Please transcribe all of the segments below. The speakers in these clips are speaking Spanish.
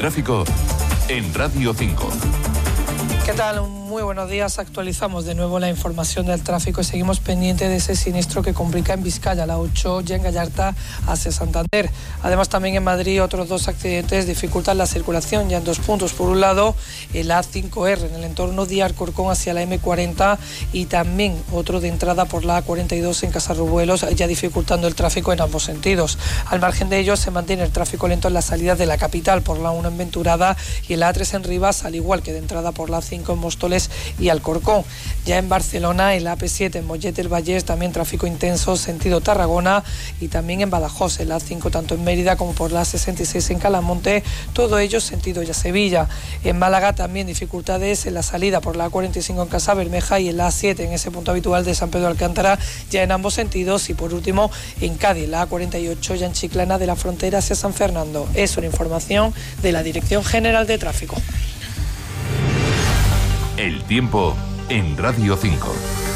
tráfico en Radio 5. ¿Qué tal? Muy buenos días. Actualizamos de nuevo la información del tráfico y seguimos pendientes de ese siniestro que complica en Vizcaya, la 8 ya en Gallarta hacia Santander. Además, también en Madrid otros 2 accidentes dificultan la circulación ya en 2 puntos. Por un lado, el A5R en el entorno de Alcorcón hacia la M40 y también otro de entrada por la A42 en Casarrubuelos, ya dificultando el tráfico en ambos sentidos. Al margen de ello, se mantiene el tráfico lento en las salidas de la capital por la 1 en Venturada y el A3 en Rivas, al igual que de entrada por la A5 en Móstoles y Alcorcón. Ya en Barcelona, el AP7 en Mollet del Vallès, también tráfico intenso sentido Tarragona, y también en Badajoz, el A5 tanto en Mérida como por la 66 en Calamonte, todo ello sentido ya Sevilla. En Málaga también dificultades en la salida por la A45 en Casabermeja y el A7 en ese punto habitual de San Pedro de Alcántara, ya en ambos sentidos. Y por último, en Cádiz, la A48 ya en Chiclana de la Frontera hacia San Fernando. Es una información de la Dirección General de Tráfico. El tiempo en Radio 5.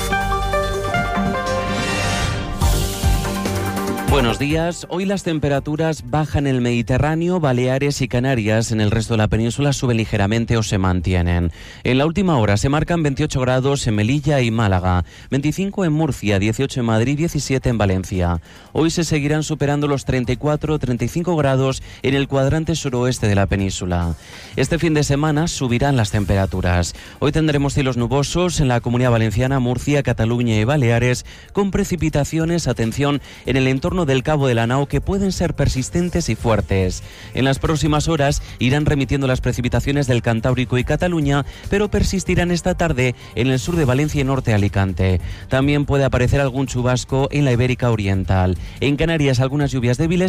Buenos días. Hoy las temperaturas bajan en el Mediterráneo, Baleares y Canarias. En el resto de la península suben ligeramente o se mantienen. En la última hora se marcan 28 grados en Melilla y Málaga, 25 en Murcia, 18 en Madrid, 17 en Valencia. Hoy se seguirán superando los 34 o 35 grados en el cuadrante suroeste de la península. Este fin de semana subirán las temperaturas. Hoy tendremos cielos nubosos en la Comunidad Valenciana, Murcia, Cataluña y Baleares, con precipitaciones, atención, en el entorno del Cabo de la Nao, que pueden ser persistentes y fuertes. En las próximas horas irán remitiendo las precipitaciones del Cantábrico y Cataluña, pero persistirán esta tarde en el sur de Valencia y norte de Alicante. También puede aparecer algún chubasco en la Ibérica Oriental. En Canarias, algunas lluvias débiles